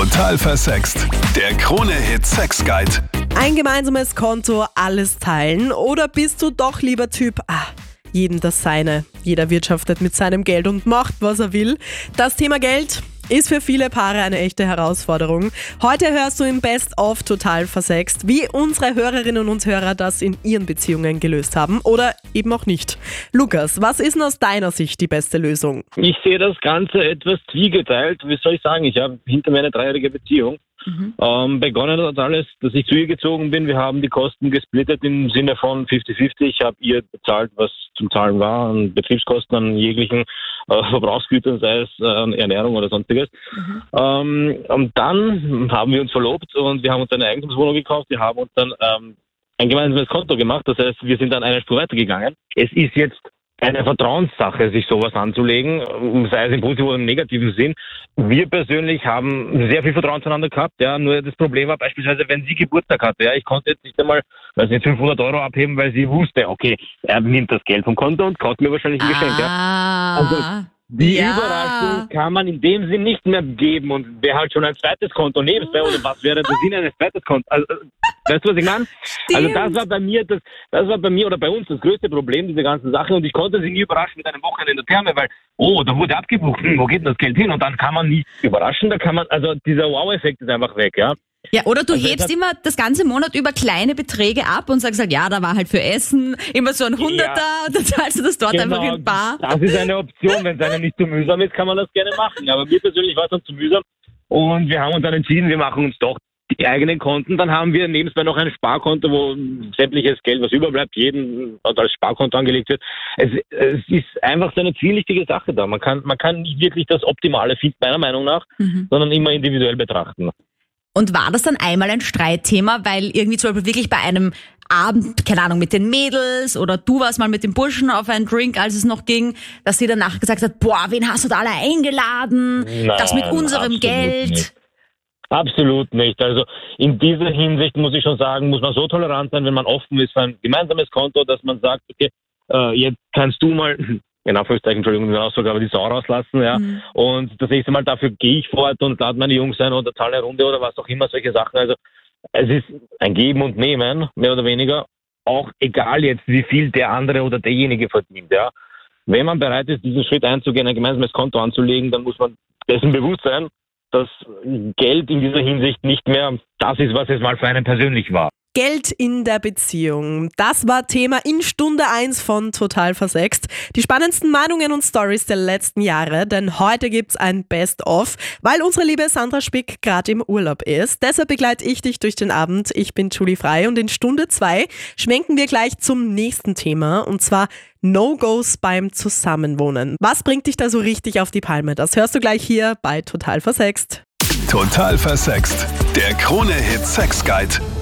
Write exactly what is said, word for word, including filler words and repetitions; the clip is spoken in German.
Total versext. Der Krone-Hit Sex Guide. Ein gemeinsames Konto, alles teilen? Oder bist du doch lieber Typ, ah, jedem das Seine. Jeder wirtschaftet mit seinem Geld und macht, was er will. Das Thema Geld ist für viele Paare eine echte Herausforderung. Heute hörst du im Best-of Total versext, wie unsere Hörerinnen und Hörer das in ihren Beziehungen gelöst haben oder eben auch nicht. Lukas, was ist denn aus deiner Sicht die beste Lösung? Ich sehe das Ganze etwas zwiegeteilt. Wie soll ich sagen? Ich habe hinter mir eine dreijährige Beziehung. Mhm. Ähm, begonnen hat alles, dass ich zu ihr gezogen bin. Wir haben die Kosten gesplittet im Sinne von fünfzig fünfzig. Ich habe ihr bezahlt, was zum Zahlen war, an Betriebskosten, an jeglichen äh, Verbrauchsgütern, sei es äh, an Ernährung oder sonstiges. Mhm. Ähm, und dann haben wir uns verlobt und wir haben uns eine Eigentumswohnung gekauft. Wir haben uns dann ähm, ein gemeinsames Konto gemacht. Das heißt, wir sind dann eine Spur weitergegangen. Es ist jetzt eine Vertrauenssache, sich sowas anzulegen, sei es im positiven oder im negativen Sinn. Wir persönlich haben sehr viel Vertrauen zueinander gehabt, ja, nur das Problem war beispielsweise, wenn sie Geburtstag hatte, ja, ich konnte jetzt nicht einmal, weiß nicht, fünfhundert Euro abheben, weil sie wusste, okay, er nimmt das Geld vom Konto und kauft mir wahrscheinlich ein ah, Geschenk, ja. Also, die ja. Überraschung kann man in dem Sinn nicht mehr geben und wer halt schon ein zweites Konto nebenbei oder was wäre der Sinn eines zweites Konto? Also, weißt du, was ich meine? Also das war bei mir das, das war bei mir oder bei uns das größte Problem, diese ganze Sache, und ich konnte sie nie überraschen mit einem Wochenende in der Therme, weil, oh, da wurde abgebucht, hm, wo geht denn das Geld hin? Und dann kann man nie überraschen, da kann man, also dieser Wow-Effekt ist einfach weg, ja. Ja, oder du also hebst immer das ganze Monat über kleine Beträge ab und sagst halt, ja, da war halt für Essen immer so ein Hunderter ja, und dann zahlst du das dort genau, einfach in bar. Das ist eine Option, wenn es einem nicht zu mühsam ist, kann man das gerne machen. Aber mir persönlich war es dann zu mühsam und wir haben uns dann entschieden, wir machen uns doch die eigenen Konten. Dann haben wir nebenbei noch ein Sparkonto, wo sämtliches Geld, was überbleibt, jeden als Sparkonto angelegt wird. Es, es ist einfach so eine zwielichtige Sache da. Man kann, man kann nicht wirklich das Optimale finden, meiner Meinung nach, mhm. sondern immer individuell betrachten. Und war das dann einmal ein Streitthema, weil irgendwie zum Beispiel wirklich bei einem Abend, keine Ahnung, mit den Mädels oder du warst mal mit dem Burschen auf einen Drink, als es noch ging, dass sie danach gesagt hat, boah, wen hast du da alle eingeladen? Nein, das mit unserem Geld? Nicht. Absolut nicht. Also in dieser Hinsicht muss ich schon sagen, muss man so tolerant sein, wenn man offen ist für ein gemeinsames Konto, dass man sagt, okay, äh, jetzt kannst du mal... in Anführungszeichen, Entschuldigung, den Ausdruck, aber die Sau rauslassen, ja. Mhm. Und das nächste Mal dafür gehe ich fort und lade meine Jungs ein oder zahle eine Runde oder was auch immer, solche Sachen. Also es ist ein Geben und Nehmen, mehr oder weniger, auch egal jetzt, wie viel der andere oder derjenige verdient, ja. Wenn man bereit ist, diesen Schritt einzugehen, ein gemeinsames Konto anzulegen, dann muss man dessen bewusst sein, dass Geld in dieser Hinsicht nicht mehr das ist, was es mal für einen persönlich war. Geld in der Beziehung. Das war Thema in Stunde eins von Total versext. Die spannendsten Meinungen und Stories der letzten Jahre, denn heute gibt's ein Best-of, weil unsere liebe Sandra Spick gerade im Urlaub ist. Deshalb begleite ich dich durch den Abend. Ich bin Julie Frei und in Stunde zwei schwenken wir gleich zum nächsten Thema, und zwar No-Gos beim Zusammenwohnen. Was bringt dich da so richtig auf die Palme? Das hörst du gleich hier bei Total versext. Total versext. Der Krone-Hit Sex Guide.